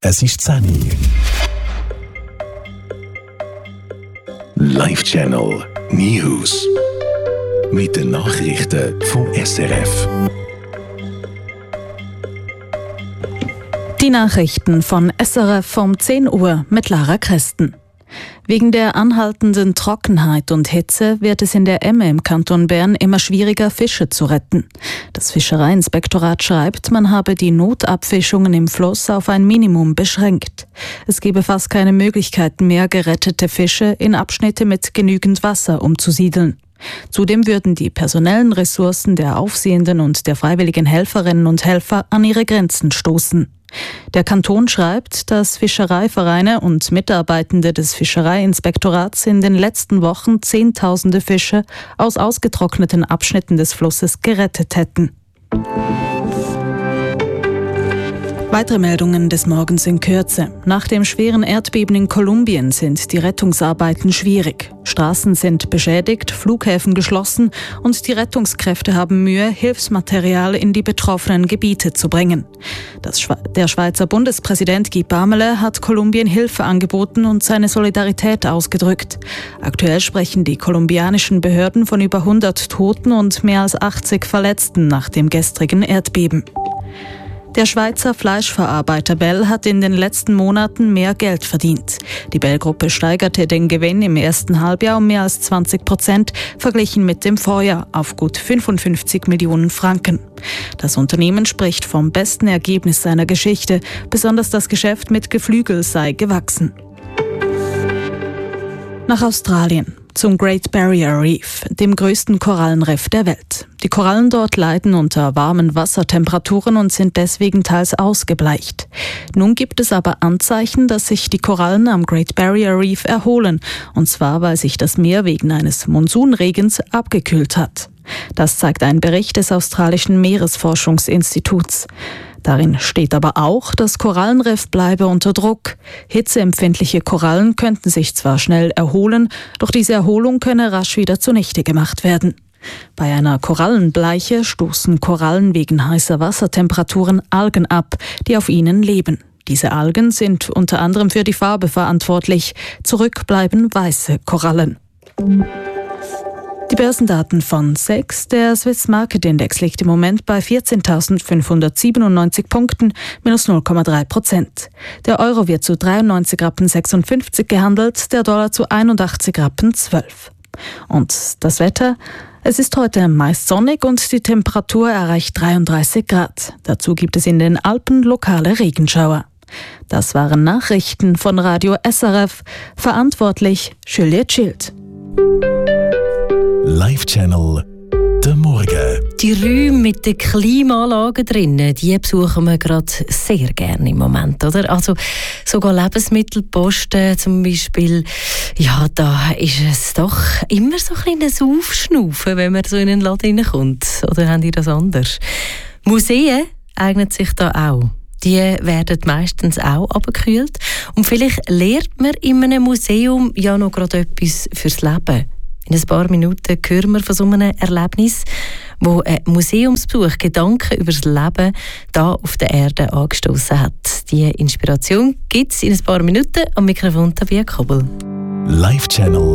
Es ist 10 Uhr. Live Channel News. Mit den Nachrichten vom SRF. Die Nachrichten von SRF um 10 Uhr mit Lara Kresten. Wegen der anhaltenden Trockenheit und Hitze wird es in der Emme im Kanton Bern immer schwieriger, Fische zu retten. Das Fischereiinspektorat schreibt, man habe die Notabfischungen im Fluss auf ein Minimum beschränkt. Es gebe fast keine Möglichkeiten mehr, gerettete Fische in Abschnitte mit genügend Wasser umzusiedeln. Zudem würden die personellen Ressourcen der Aufsehenden und der freiwilligen Helferinnen und Helfer an ihre Grenzen stoßen. Der Kanton schreibt, dass Fischereivereine und Mitarbeitende des Fischereiinspektorats in den letzten Wochen Zehntausende Fische aus ausgetrockneten Abschnitten des Flusses gerettet hätten. Weitere Meldungen des Morgens in Kürze. Nach dem schweren Erdbeben in Kolumbien sind die Rettungsarbeiten schwierig. Straßen sind beschädigt, Flughäfen geschlossen und die Rettungskräfte haben Mühe, Hilfsmaterial in die betroffenen Gebiete zu bringen. Der Schweizer Bundespräsident Guy Parmelin hat Kolumbien Hilfe angeboten und seine Solidarität ausgedrückt. Aktuell sprechen die kolumbianischen Behörden von über 100 Toten und mehr als 80 Verletzten nach dem gestrigen Erdbeben. Der Schweizer Fleischverarbeiter Bell hat in den letzten Monaten mehr Geld verdient. Die Bell-Gruppe steigerte den Gewinn im ersten Halbjahr um mehr als 20%, verglichen mit dem Vorjahr auf gut 55 Millionen Franken. Das Unternehmen spricht vom besten Ergebnis seiner Geschichte, besonders das Geschäft mit Geflügel sei gewachsen. Nach Australien, zum Great Barrier Reef, dem größten Korallenriff der Welt. Die Korallen dort leiden unter warmen Wassertemperaturen und sind deswegen teils ausgebleicht. Nun gibt es aber Anzeichen, dass sich die Korallen am Great Barrier Reef erholen, und zwar, weil sich das Meer wegen eines Monsunregens abgekühlt hat. Das zeigt ein Bericht des australischen Meeresforschungsinstituts. Darin steht aber auch, das Korallenriff bleibe unter Druck. Hitzeempfindliche Korallen könnten sich zwar schnell erholen, doch diese Erholung könne rasch wieder zunichte gemacht werden. Bei einer Korallenbleiche stoßen Korallen wegen heißer Wassertemperaturen Algen ab, die auf ihnen leben. Diese Algen sind unter anderem für die Farbe verantwortlich. Zurück bleiben weiße Korallen. Die Börsendaten von SEX. Der Swiss Market Index liegt im Moment bei 14.597 Punkten, minus 0,3%. Der Euro wird zu 93,56 Rappen gehandelt, der Dollar zu 81,12 Rappen. Und das Wetter? Es ist heute meist sonnig und die Temperatur erreicht 33 Grad. Dazu gibt es in den Alpen lokale Regenschauer. Das waren Nachrichten von Radio SRF. Verantwortlich Juliette Schild. Live Channel der Morgen. Die Räume mit den Klimaanlagen drinnen, die besuchen wir gerade sehr gerne im Moment, oder? Also sogar Lebensmittelposten zum Beispiel, ja, da ist es doch immer so ein kleines Aufschnaufen, wenn man so in einen Laden reinkommt. Oder haben die das anders? Museen eignen sich da auch. Die werden meistens auch abgekühlt. Und vielleicht lernt man in einem Museum ja noch gerade etwas fürs Leben. In ein paar Minuten hören wir von so einem Erlebnis, wo ein Museumsbesuch Gedanken über das Leben hier auf der Erde angestoßen hat. Die Inspiration gibt es in ein paar Minuten am Mikrofon Tabia Kobel. Live Channel